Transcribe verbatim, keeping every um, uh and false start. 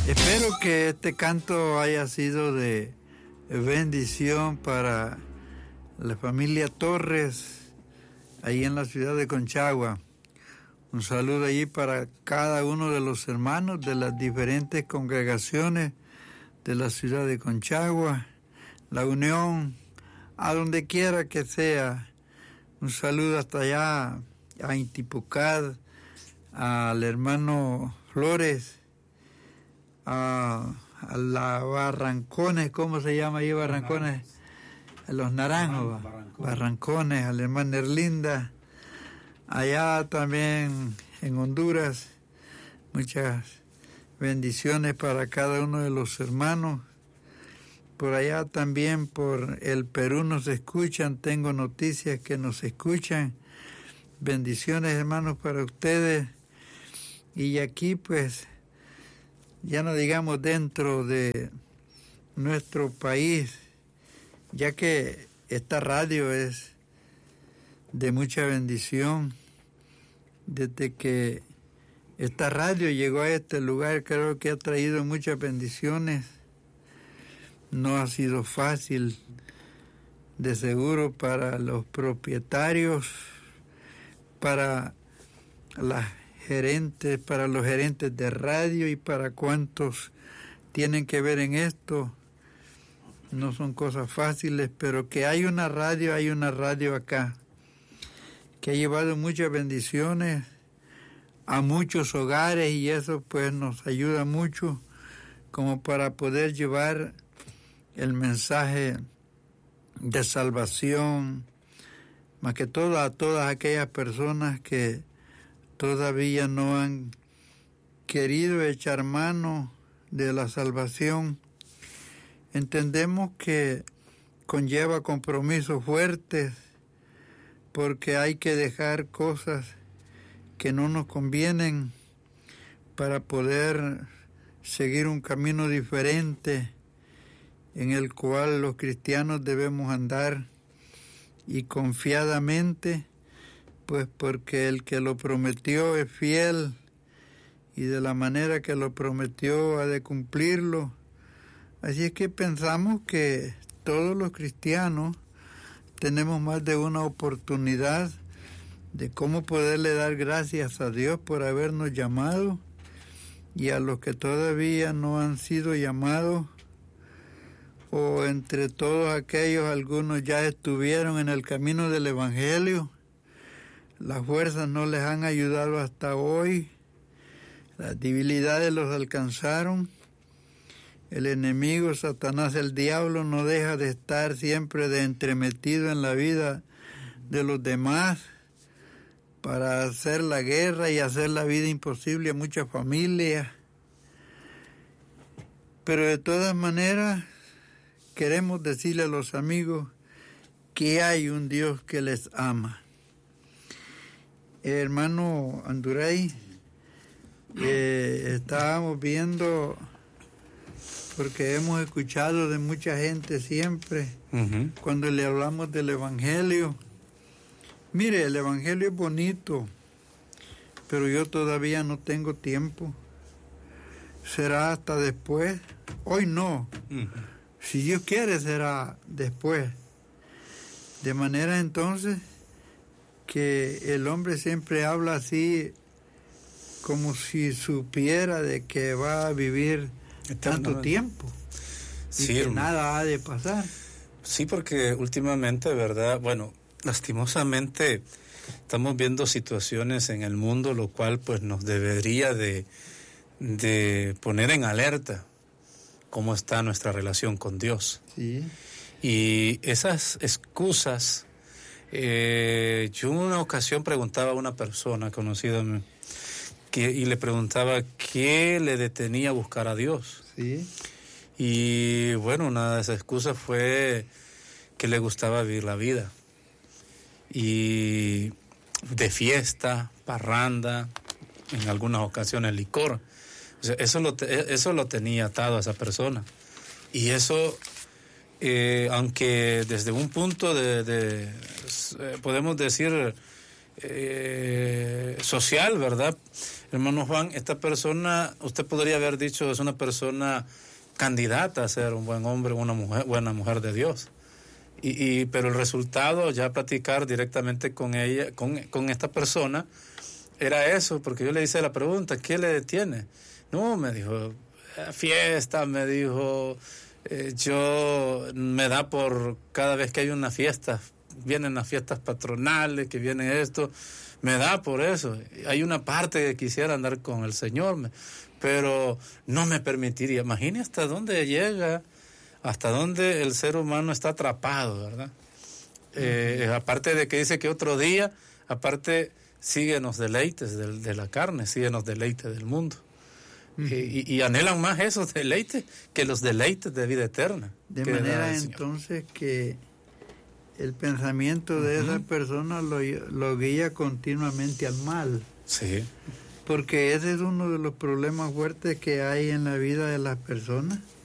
Espero que este canto haya sido de bendición para la familia Torres, ahí en la ciudad de Conchagua. Un saludo allí para cada uno de los hermanos de las diferentes congregaciones de la ciudad de Conchagua, La Unión, a donde quiera que sea. Un saludo hasta allá a Intipucad, al hermano Flores, a, a la Barrancones, ¿cómo se llama ahí Barrancones? A los Naranjos, Barrancones. Barrancones, al hermano Erlinda, allá también en Honduras. Muchas bendiciones para cada uno de los hermanos. Por allá también por el Perú nos escuchan, tengo noticias que nos escuchan. Bendiciones, hermanos, para ustedes. Y aquí pues, ya no digamos dentro de nuestro país, ya que esta radio es de mucha bendición. Desde que esta radio llegó a este lugar, creo que ha traído muchas bendiciones. No ha sido fácil, de seguro, para los propietarios, para las gerentes, para los gerentes de radio y para cuantos tienen que ver en esto. No son cosas fáciles, pero que hay una radio, hay una radio acá, que ha llevado muchas bendiciones a muchos hogares, y eso pues nos ayuda mucho como para poder llevar el mensaje de salvación, más que todo a todas aquellas personas que todavía no han querido echar mano de la salvación. Entendemos que conlleva compromisos fuertes, porque hay que dejar cosas que no nos convienen para poder seguir un camino diferente en el cual los cristianos debemos andar, y confiadamente, pues porque el que lo prometió es fiel, y de la manera que lo prometió ha de cumplirlo. Así es que pensamos que todos los cristianos tenemos más de una oportunidad de cómo poderle dar gracias a Dios por habernos llamado, y a los que todavía no han sido llamados, o entre todos aquellos, algunos ya estuvieron en el camino del Evangelio, las fuerzas no les han ayudado hasta hoy, las debilidades los alcanzaron, el enemigo, Satanás, el diablo, no deja de estar siempre de entremetido en la vida de los demás para hacer la guerra y hacer la vida imposible a muchas familias. Pero de todas maneras, queremos decirle a los amigos que hay un Dios que les ama. Hermano Anduray, eh, estábamos viendo, porque hemos escuchado de mucha gente siempre, uh-huh. cuando le hablamos del Evangelio. Mire, el Evangelio es bonito, pero yo todavía no tengo tiempo. Será hasta después. Hoy no. Uh-huh. Si Dios quiere, será después. De manera entonces que el hombre siempre habla así, como si supiera de que va a vivir tanto tiempo, y sí, que nada ha de pasar. Sí, porque últimamente, ¿verdad? Bueno, lastimosamente estamos viendo situaciones en el mundo, lo cual pues nos debería de, de poner en alerta cómo está nuestra relación con Dios. Sí. Y esas excusas, eh, yo en una ocasión preguntaba a una persona conocida que, y le preguntaba qué le detenía a buscar a Dios. Sí. Y bueno, una de esas excusas fue que le gustaba vivir la vida. Y de fiesta, parranda, en algunas ocasiones licor. O sea, eso lo, eso lo tenía atado a esa persona. Y eso, eh, aunque desde un punto de, de eh, podemos decir eh, social, ¿verdad? Hermano Juan, esta persona, usted podría haber dicho, es una persona candidata a ser un buen hombre, una mujer, buena mujer de Dios. Y, y pero el resultado, ya platicar directamente con ella, con, con esta persona, era eso, porque yo le hice la pregunta, ¿qué le detiene? No, me dijo, fiesta, me dijo, eh, yo, me da por cada vez que hay una fiesta, vienen las fiestas patronales, que viene esto, me da por eso. Hay una parte que quisiera andar con el Señor, me, pero no me permitiría. Imagine hasta dónde llega, hasta dónde el ser humano está atrapado, ¿verdad? Eh, uh-huh. Aparte de que dice que otro día, aparte siguen los deleites de, de la carne, siguen los deleites del mundo. Uh-huh. Y, y anhelan más esos deleites que los deleites de vida eterna. De manera entonces que el pensamiento de uh-huh. esa persona lo, lo guía continuamente al mal. Sí. Porque ese es uno de los problemas fuertes que hay en la vida de las personas,